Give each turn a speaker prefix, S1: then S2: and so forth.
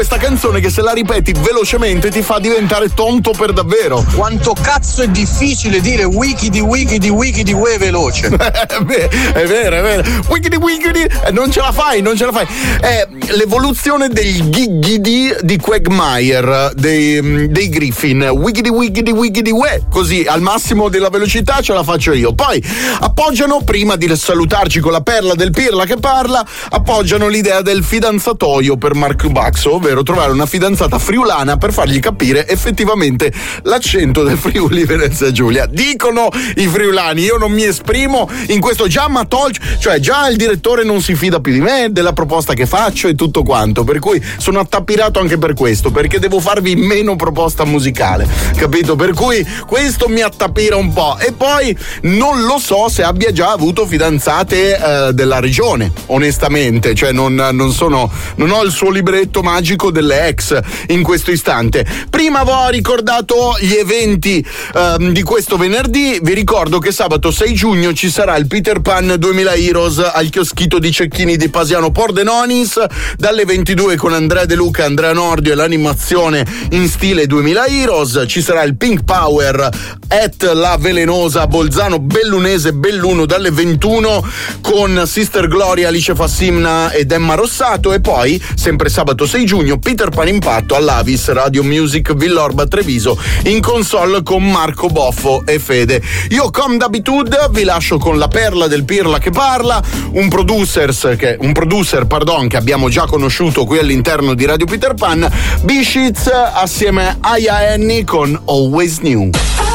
S1: Questa canzone che se la ripeti velocemente ti fa diventare tonto per davvero.
S2: Quanto cazzo è difficile dire wikidi we veloce.
S1: È vero. Wikidi, non ce la fai. È l'evoluzione del giggidi di Quagmire, dei Griffin. Wikidi we, così al massimo della velocità ce la faccio io. Poi appoggiano, prima di salutarci con la perla del Pirla che parla, appoggiano l'idea del fidanzatoio per Marco Baxo, ovvero trovare una fidanzata friulana per fargli capire effettivamente l'accento del Friuli Venezia Giulia. Dicono i friulani, io non mi esprimo in questo, già già il direttore non si fida più di me, della proposta che faccio e tutto quanto, per cui sono attappirato anche per questo, perché devo farvi meno proposta musicale, capito? Per cui questo mi attapira un po'. E poi non lo so se abbia già avuto fidanzate della regione, onestamente, cioè non ho il suo libretto magico delle ex in questo istante. Prima avevo ricordato gli eventi di questo venerdì. Vi ricordo che sabato 6 giugno ci sarà il Peter Pan 2000 Heroes al chioschito di Cecchini di Pasiano Pordenonis dalle 22 con Andrea De Luca e Andrea Nordio e l'animazione in stile 2000 Heroes. Ci sarà il Pink Power at La Velenosa Bolzano Bellunese Belluno dalle 21 con Sister Gloria, Alice Fassimna ed Emma Rossato. E poi sempre sabato 6 giugno Peter Pan Impatto all'Avis Radio Music Villorba Treviso in console con Marco Boffo e Fede. Io come d'abitudine vi lascio con la perla del Pirla che parla, un producer che abbiamo già conosciuto qui all'interno di Radio Peter Pan, B-Sheets assieme a Aya Annie con Always New.